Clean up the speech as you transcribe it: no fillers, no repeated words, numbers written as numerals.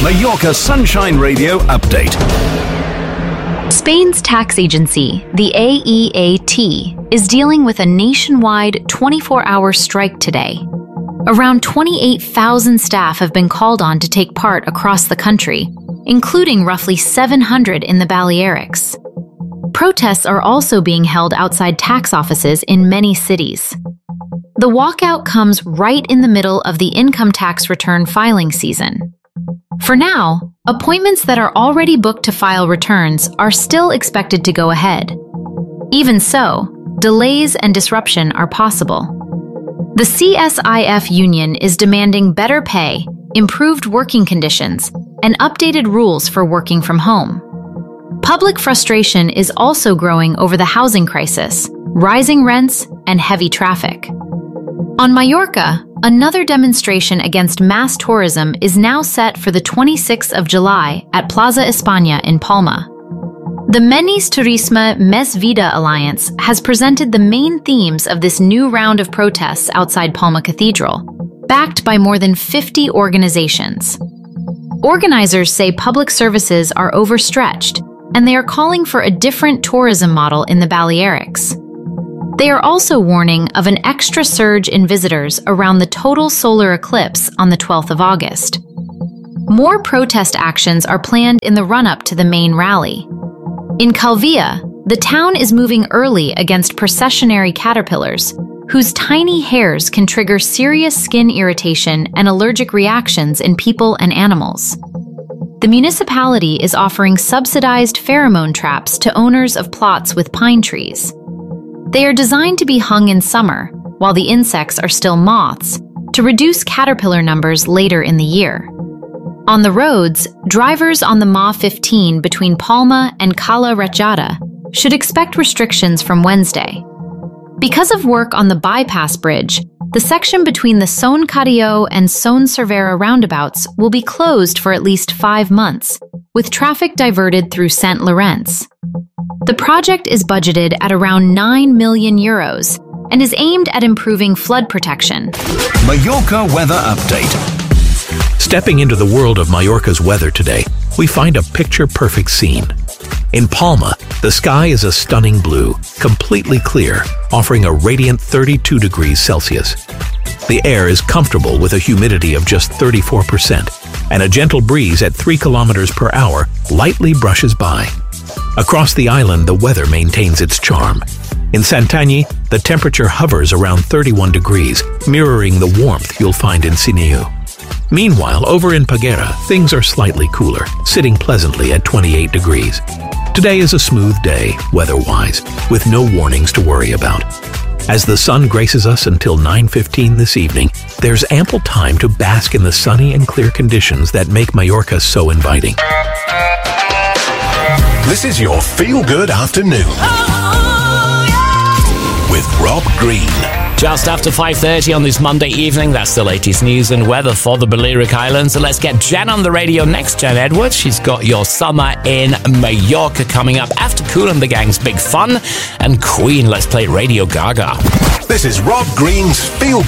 Mallorca Sunshine Radio update. Spain's tax agency, the AEAT, is dealing with a nationwide 24-hour strike today. Around 28,000 staff have been called on to take part across the country, including roughly 700 in the Balearics. Protests are also being held outside tax offices in many cities. The walkout comes right in the middle of the income tax return filing season. For now, appointments that are already booked to file returns are still expected to go ahead. Even so, delays and disruption are possible. The CSIF union is demanding better pay, improved working conditions, and updated rules for working from home. Public frustration is also growing over the housing crisis, rising rents, and heavy traffic. On Mallorca, another demonstration against mass tourism is now set for the 26th of July at Plaza España in Palma. The Menis Turisme Més Vida Alliance has presented the main themes of this new round of protests outside Palma Cathedral, backed by more than 50 organizations. Organizers say public services are overstretched, and they are calling for a different tourism model in the Balearics. They are also warning of an extra surge in visitors around the total solar eclipse on the 12th of August. More protest actions are planned in the run-up to the main rally. In Calvia, the town is moving early against processionary caterpillars, whose tiny hairs can trigger serious skin irritation and allergic reactions in people and animals. The municipality is offering subsidized pheromone traps to owners of plots with pine trees. They are designed to be hung in summer, while the insects are still moths, to reduce caterpillar numbers later in the year. On the roads, drivers on the MA15 between Palma and Cala Ratjada should expect restrictions from Wednesday. Because of work on the bypass bridge, the section between the Son Carrió and Son Cervera roundabouts will be closed for at least 5 months, with traffic diverted through St. Lawrence. The project is budgeted at around €9 million and is aimed at improving flood protection. Mallorca weather update. Stepping into the world of Mallorca's weather today, we find a picture-perfect scene. In Palma, the sky is a stunning blue, completely clear, offering a radiant 32 degrees Celsius. The air is comfortable with a humidity of just 34%, and a gentle breeze at 3 kilometers per hour lightly brushes by. Across the island, the weather maintains its charm. In Santanyí, the temperature hovers around 31 degrees, mirroring the warmth you'll find in Sineu. Meanwhile, over in Peguera, things are slightly cooler, sitting pleasantly at 28 degrees. Today is a smooth day, weather-wise, with no warnings to worry about. As the sun graces us until 9:15 this evening, there's ample time to bask in the sunny and clear conditions that make Mallorca so inviting. This is your feel-good afternoon with Rob Green. Just after 5:30 on this Monday evening, that's the latest news and weather for the Balearic Islands. So let's get Jen on the radio next, Jen Edwards. She's got your summer in Mallorca coming up after Kool and the Gang's Big Fun. And Queen, let's play Radio Gaga. This is Rob Green's Feel